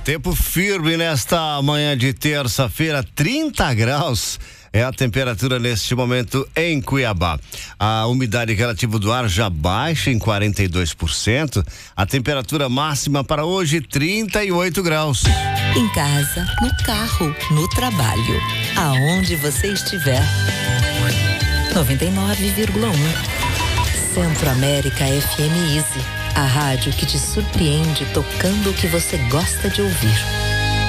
Tempo firme nesta manhã de terça-feira, 30 graus é a temperatura neste momento em Cuiabá. A umidade relativa do ar já baixa em 42%. A temperatura máxima para hoje, 38 graus. Em casa, no carro, no trabalho, aonde você estiver. 99,1. Centro América FM Easy. A rádio que te surpreende tocando o que você gosta de ouvir.